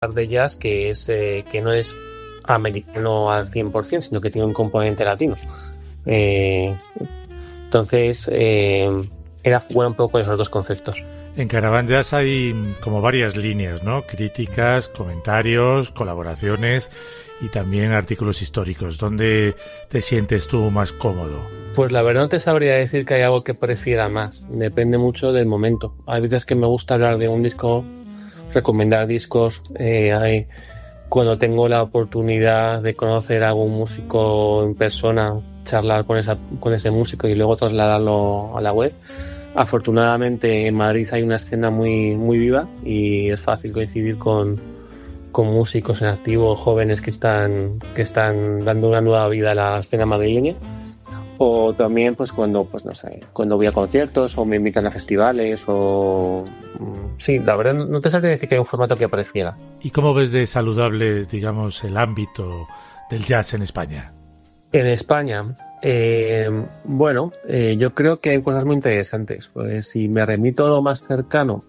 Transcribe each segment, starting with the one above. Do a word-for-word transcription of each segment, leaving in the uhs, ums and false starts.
de jazz que es eh, que no es americano al cien por ciento, sino que tiene un componente latino. Eh, entonces, eh, era jugar un poco con esos dos conceptos. En Caravan Jazz hay como varias líneas, ¿no? Críticas, comentarios, colaboraciones y también artículos históricos. ¿Dónde te sientes tú más cómodo? Pues la verdad no te sabría decir que hay algo que prefiera más. Depende mucho del momento. Hay veces que me gusta hablar de un disco, recomendar discos. Eh, hay, cuando tengo la oportunidad de conocer a algún músico en persona, charlar con, esa, con ese músico y luego trasladarlo a la web. Afortunadamente en Madrid hay una escena muy, muy viva y es fácil coincidir con, con músicos en activo, jóvenes que están, que están dando una nueva vida a la escena madrileña. O también pues cuando, pues no sé, cuando voy a conciertos o me invitan a festivales o... Sí, la verdad no te sabría decir que hay un formato que prefiera. ¿Y cómo ves de saludable, digamos, el ámbito del jazz en España? En España, eh, bueno, eh, yo creo que hay cosas muy interesantes. Pues si me remito a lo más cercano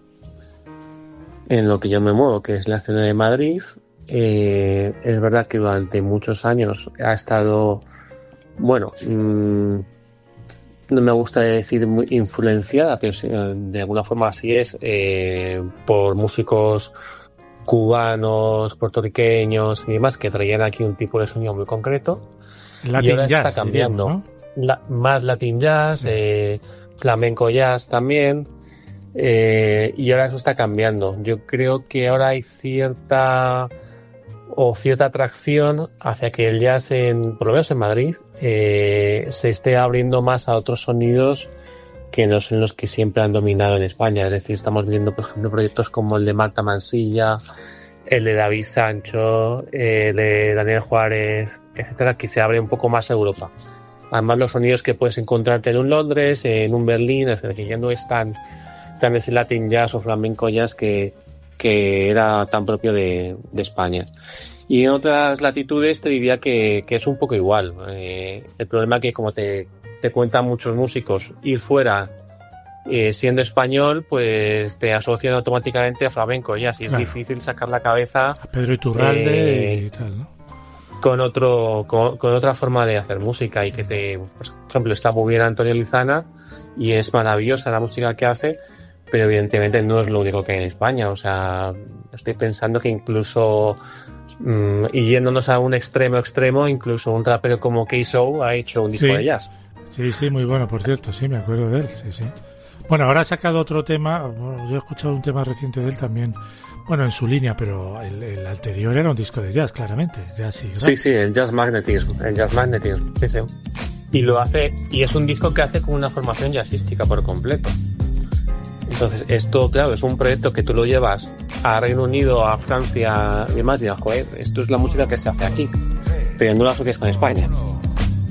en lo que yo me muevo, que es la escena de Madrid, eh, es verdad que durante muchos años ha estado... Bueno, mmm, no me gusta decir muy influenciada, pero sí, de alguna forma así es, eh, por músicos cubanos, puertorriqueños y demás que traían aquí un tipo de sonido muy concreto. Latin y ahora jazz, está cambiando. Digamos, ¿no? La, más Latin jazz, sí. eh, flamenco jazz también. Eh, y ahora eso está cambiando. Yo creo que ahora hay cierta... o cierta atracción hacia que el jazz, en, por lo menos en Madrid, eh, se esté abriendo más a otros sonidos que no son los que siempre han dominado en España. Es decir, estamos viendo, por ejemplo, proyectos como el de Marta Mansilla, el de David Sancho, el de Daniel Juárez, etcétera, que se abre un poco más a Europa. Además, los sonidos que puedes encontrarte en un Londres, en un Berlín, etcétera, que ya no es tan, tan ese Latin jazz o flamenco jazz que que era tan propio de, de España. Y en otras latitudes te diría que, que es un poco igual. Eh, el problema es que, como te, te cuentan muchos músicos, ir fuera eh, siendo español, pues te asocian automáticamente a flamenco. Y así claro. Es difícil sacar la cabeza a Pedro Iturralde eh, y tal, ¿no? Con, otro, con, con otra forma de hacer música. Y que te, pues, por ejemplo, está muy bien Antonio Lizana y es maravillosa la música que hace, pero evidentemente no es lo único que hay en España. O sea, estoy pensando que incluso, mmm, y yéndonos a un extremo extremo, incluso un rapero como K-Soul ha hecho un disco sí. de jazz. Sí, sí, muy bueno, por cierto, sí, me acuerdo de él, sí, sí. Bueno, ahora ha sacado otro tema, bueno, yo he escuchado un tema reciente de él también, bueno, en su línea, pero el, el anterior era un disco de jazz, claramente, jazz y rap. Sí, sí, el Jazz Magnetism, el Jazz Magnetism, sí, sí. Y lo hace, y es un disco que hace con una formación jazzística por completo. Entonces, esto, claro, es un proyecto que tú lo llevas a Reino Unido, a Francia y demás, y digas, joder, esto es la música que se hace aquí, pero no la asocias con España.